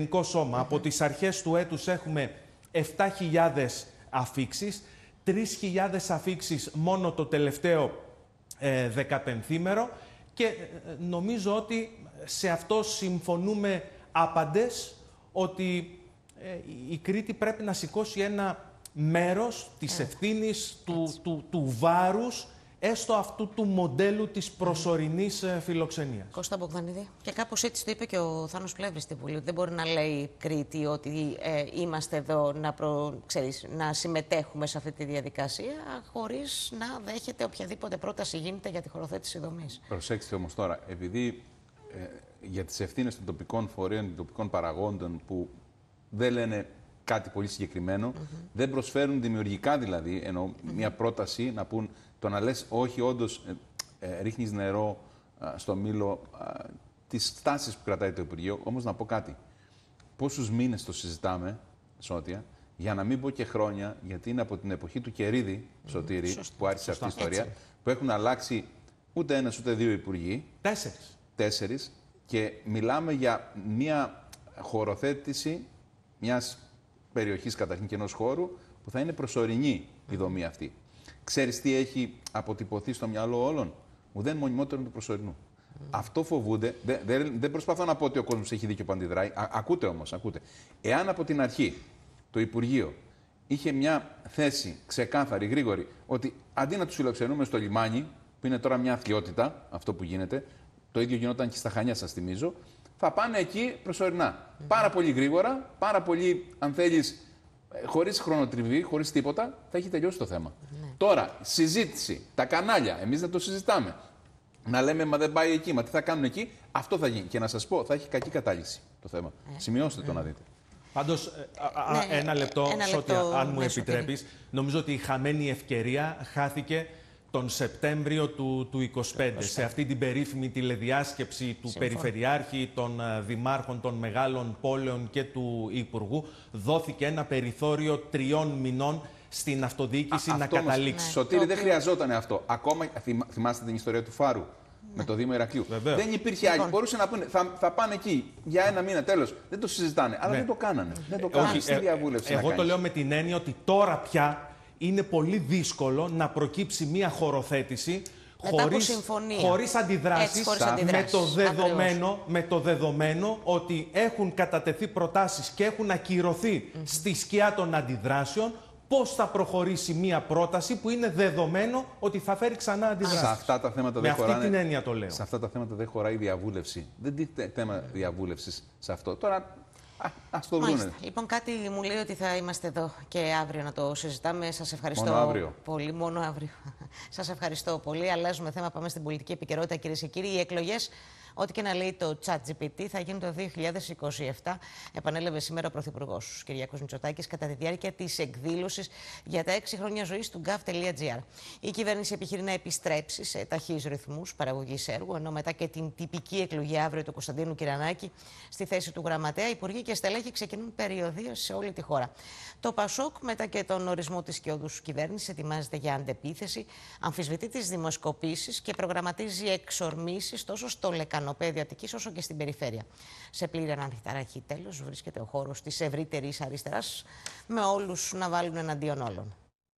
Ελληνικό Σώμα. Από τις αρχές του έτους έχουμε 7.000 αφίξεις, 3.000 αφίξεις μόνο το τελευταίο 15μέρο και νομίζω ότι σε αυτό συμφωνούμε άπαντες ότι η Κρήτη πρέπει να σηκώσει ένα μέρος της ευθύνης, του βάρους, έστω αυτού του μοντέλου της προσωρινής φιλοξενίας. Κώστα Μπογδανίδη. Και κάπως έτσι το είπε και ο Θάνος Πλεύρης στην Βουλή. Δεν μπορεί να λέει η Κρήτη ότι είμαστε εδώ να συμμετέχουμε σε αυτή τη διαδικασία χωρίς να δέχεται οποιαδήποτε πρόταση γίνεται για τη χωροθέτηση δομής. Προσέξτε όμως τώρα, επειδή για τις ευθύνες των τοπικών φορέων, των τοπικών παραγόντων που δεν λένε κάτι πολύ συγκεκριμένο, δεν προσφέρουν δημιουργικά δηλαδή, ενώ μια πρόταση να πούν το να λες όχι όντως ρίχνεις νερό στο μήλο τις στάσεις που κρατάει το Υπουργείο, όμως να πω κάτι. Πόσους μήνες το συζητάμε, Σώτια, για να μην πω και χρόνια, γιατί είναι από την εποχή του Κερίδη, Σωτήρη, που άρχισε αυτή η ιστορία, που έχουν αλλάξει ούτε ένας ούτε δύο υπουργοί. Τέσσερις. Και μιλάμε για μια χωροθέτηση μιας περιοχής καταρχήν και ενός χώρου που θα είναι προσωρινή η δομή αυτή. Ξέρεις τι έχει αποτυπωθεί στο μυαλό όλων? Ουδέν μονιμότερο του προσωρινού. Αυτό φοβούνται. Δεν προσπαθώ να πω ότι ο κόσμος έχει δίκιο που αντιδράει. Ακούτε όμως, ακούτε. Εάν από την αρχή το Υπουργείο είχε μια θέση ξεκάθαρη, γρήγορη, ότι αντί να τους φιλοξενούμε στο λιμάνι, που είναι τώρα μια αθλιότητα, αυτό που γίνεται, το ίδιο γινόταν και στα Χανιά, σας θυμίζω, θα πάνε εκεί προσωρινά. Πάρα πολύ γρήγορα, πάρα πολύ, αν θέλεις, χωρίς χρονοτριβή, χωρίς τίποτα, θα έχει τελειώσει το θέμα. Τώρα, συζήτηση, τα κανάλια, εμείς δεν το συζητάμε. Να λέμε, μα δεν πάει εκεί, μα τι θα κάνουν εκεί, αυτό θα γίνει. Και να σας πω, θα έχει κακή κατάληξη το θέμα. Σημειώστε το να δείτε. Πάντως, ένα λεπτό, Σώτια, αν μου επιτρέπεις. Νομίζω ότι η χαμένη ευκαιρία χάθηκε τον Σεπτέμβριο του 2025, σε αυτή την περίφημη τηλεδιάσκεψη του Περιφερειάρχη, των Δημάρχων των μεγάλων πόλεων και του Υπουργού, δόθηκε ένα περιθώριο 3 μηνών στην αυτοδιοίκηση να καταλήξει. Σωτήρη, δεν χρειαζόταν αυτό. Ακόμα, θυμάστε την ιστορία του Φάρου με το Δήμο Ηρακλείου. Δεν υπήρχε άλλη. Μπορούσε να πούνε, θα πάνε εκεί για 1 μήνα, τέλος. Δεν το συζητάνε. Αλλά δεν το κάνανε. Δεν το κάνανε στη διαβούλευση. Εγώ το λέω με την έννοια ότι τώρα πια είναι πολύ δύσκολο να προκύψει μια χωροθέτηση χωρίς αντιδράσεις, με το δεδομένο ότι έχουν κατατεθεί προτάσεις και έχουν ακυρωθεί στη σκιά των αντιδράσεων. Πώς θα προχωρήσει μια πρόταση που είναι δεδομένο ότι θα φέρει ξανά αντιδράσεις? Σε αυτά τα θέματα με αυτή την έννοια το λέω. Σε αυτά τα θέματα δεν χωράει διαβούλευση. Δεν τίθεται θέμα διαβούλευσης σε αυτό. Τώρα ας το δούνε. Λοιπόν, κάτι μου λέει ότι θα είμαστε εδώ και αύριο να το συζητάμε. Σας ευχαριστώ πολύ. Μόνο αύριο. Σας ευχαριστώ πολύ. Αλλάζουμε θέμα. Πάμε στην πολιτική επικαιρότητα, κυρίες και κύριοι. Οι εκλογές, ό,τι και να λέει το ChatGPT, θα γίνουν το 2027. Επανέλαβε σήμερα ο Πρωθυπουργός Κυριάκος Μητσοτάκης κατά τη διάρκεια της εκδήλωσης για τα 6 χρόνια ζωής του gov.gr. Η κυβέρνηση επιχειρεί να επιστρέψει σε ταχύς ρυθμούς παραγωγής έργου, ενώ μετά και την τυπική εκλογή αύριο του Κωνσταντίνου Κυρανάκη στη θέση του γραμματέα, υπουργοί και στελέχη ξεκινούν περιοδεία σε όλη τη χώρα. Το Πασόκ, μετά και τον ορισμό της σκιώδους κυβέρνησης, ετοιμάζεται για αντεπίθεση, αμφισβητεί τις δημοσκοπήσεις και προγραμματίζει εξορμήσεις τόσο στο λεκανοπέδιο Αττικής όσο και στην περιφέρεια. Σε πλήρη αναρχηταραχή, τέλος, βρίσκεται ο χώρος της ευρύτερης αριστεράς, με όλους να βάλουν εναντίον όλων.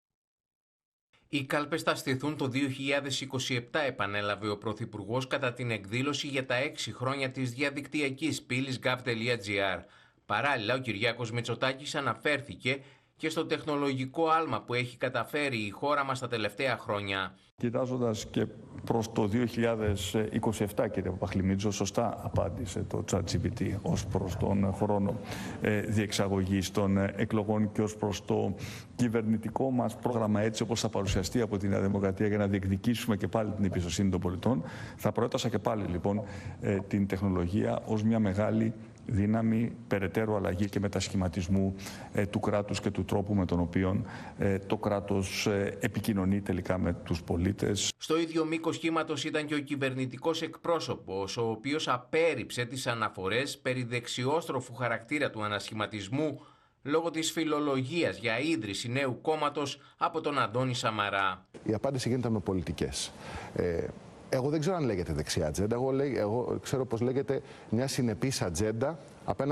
Οι κάλπες θα στηθούν το 2027, επανέλαβε ο Πρωθυπουργός κατά την εκδήλωση για τα 6 χρόνια της διαδικτυακής πύλης gov.gr. Παράλληλα, ο Κυριάκος Μητσοτάκης αναφέρθηκε και στο τεχνολογικό άλμα που έχει καταφέρει η χώρα μας τα τελευταία χρόνια. Κοιτάζοντας και προς το 2027, κύριε Παπαχλημίτζο, σωστά απάντησε το ChatGPT ως προς τον χρόνο διεξαγωγής των εκλογών και ως προς το κυβερνητικό μας πρόγραμμα, έτσι όπως θα παρουσιαστεί από τη Νέα Δημοκρατία για να διεκδικήσουμε και πάλι την εμπιστοσύνη των πολιτών. Θα προέτασα και πάλι λοιπόν την τεχνολογία ως μια μεγάλη δύναμη περαιτέρω αλλαγή και μετασχηματισμού του κράτους και του τρόπου με τον οποίο το κράτος επικοινωνεί τελικά με τους πολίτες. Στο ίδιο μήκος κύματος ήταν και ο κυβερνητικός εκπρόσωπος, ο οποίος απέρριψε τις αναφορές περί δεξιόστροφου χαρακτήρα του ανασχηματισμού λόγω της φιλολογίας για ίδρυση νέου κόμματος από τον Αντώνη Σαμαρά. Η απάντηση γίνεται με πολιτικές. Εγώ δεν ξέρω αν λέγεται δεξιά ατζέντα. Εγώ ξέρω πως λέγεται μια συνεπής ατζέντα απέναντι